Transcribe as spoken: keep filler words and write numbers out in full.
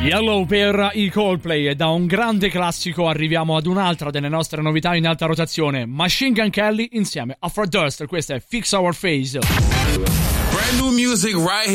Yellow per i Coldplay, e da un grande classico arriviamo ad un'altra delle nostre novità in alta rotazione, Machine Gun Kelly insieme a Fred Durst. Questa è Fix Our Face. Brand new music right